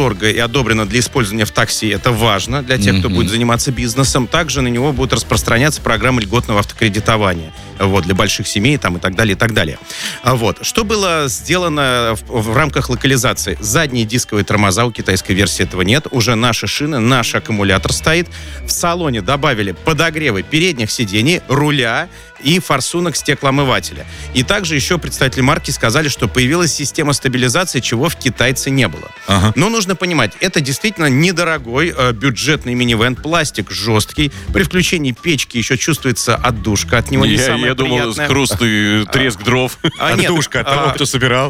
Минторга и одобрено для использования в такси. Это важно для тех, кто будет заниматься бизнесом. Также на него будет распространяться программа льготного автокредитования. Вот, для больших семей там, и так далее, и так далее. Вот. Что было сделано в рамках локализации? Задние дисковые тормоза, у китайской версии этого нет. Уже наши шины, наш аккумулятор стоит. В салоне добавили подогревы передних сидений, руля и форсунок стеклоомывателя. И также еще представители марки сказали, что появилась система стабилизации, чего в китайце не было. Но нужно понимать, это действительно недорогой бюджетный минивэн, пластик жесткий. При включении печки еще чувствуется отдушка от него. Я думал, хруст и треск дров. Отдушка от того, кто собирал.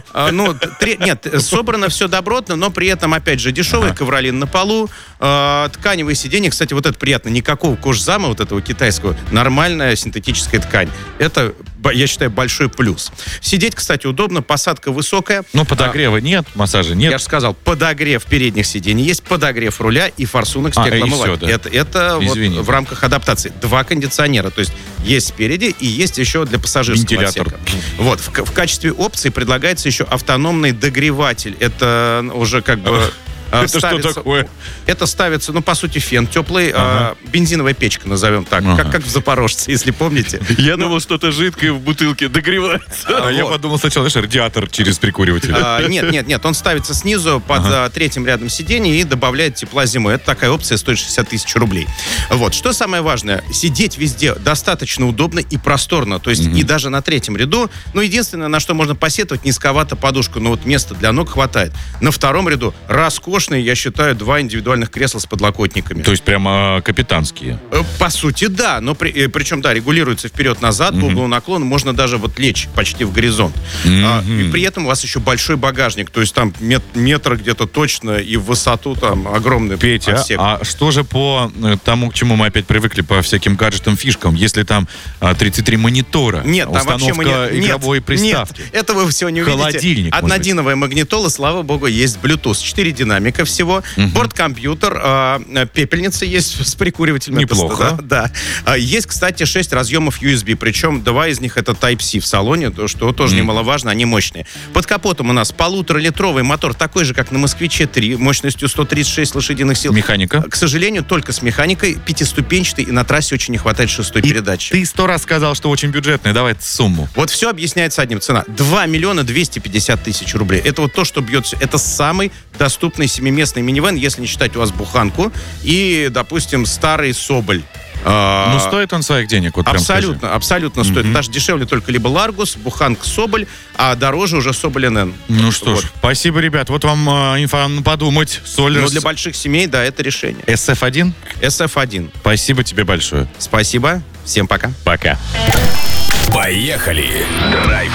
Нет, собрано все добротно, но при этом, опять же, дешевый ковролин на полу, тканевые сиденья. Кстати, вот это приятно. Никакого кожзама вот этого китайского. Нормальная синтетическая ткань. Это, я считаю, большой плюс. Сидеть, кстати, удобно, посадка высокая. Но подогрева нет, массажа нет. Я же сказал, подогрев передних сидений есть, подогрев руля и форсунок стеклоомывателя. Это вот в рамках адаптации. 2 кондиционера, то есть есть спереди и есть еще для пассажирского вентилятор. отсека. Вот, в качестве опции предлагается еще автономный догреватель. Это уже как бы... Это что такое? Это ставится, по сути, фен теплый, бензиновая печка, назовем так, как в Запорожце, если помните. Я думал, что-то жидкое в бутылке догревается. Я подумал сначала, радиатор через прикуриватель. Нет, он ставится снизу под 3-м рядом сидений и добавляет тепла зимой. Это такая опция, стоит 60 тысяч рублей. Вот, что самое важное, сидеть везде достаточно удобно и просторно, то есть и даже на 3-м ряду, единственное, на что можно посетовать, низковато подушку, но вот места для ног хватает. На 2-м ряду роскошные, я считаю, 2 индивидуальных кресла с подлокотниками. То есть прямо капитанские? По сути, да. Но причем, да, регулируется вперед-назад, по углу наклона. Можно даже вот лечь почти в горизонт. И при этом у вас еще большой багажник. То есть там метр где-то точно и в высоту там огромный отсек. А что же по тому, к чему мы опять привыкли, по всяким гаджетам, фишкам? Если там 33 монитора, нет, там установка игровой приставки. Нет, этого вы всего не увидите. Холодильник, однодиновая магнитола, слава богу, есть Bluetooth. 4 динамика всего. Борт-компьютер, пепельница есть с прикуривателем. Неплохо. Да. Есть, кстати, 6 разъемов USB, причем 2 из них это Type-C в салоне, что тоже немаловажно, они мощные. Под капотом у нас 1,5-литровый мотор, такой же, как на Москвиче-3, мощностью 136 лошадиных сил. Механика? К сожалению, только с механикой, 5-ступенчатый, и на трассе очень не хватает 6-й передачи. Ты 100 раз сказал, что очень бюджетный. Давай сумму. Вот все объясняется одним. Цена 2 250 000 рублей. Это вот то, что бьет все. Это самый доступный 7-местный минивэн, если не считать у вас буханку и, допустим, старый Соболь. Стоит он своих денег? Вот абсолютно стоит. Даже дешевле только либо Ларгус, буханка Соболь, а дороже уже Соболь НН. Что ж, спасибо, ребят. Вот вам инфа подумать. Для больших семей, да, это решение. SF1? SF1. Спасибо тебе большое. Спасибо. Всем пока. Пока. Поехали! Драйв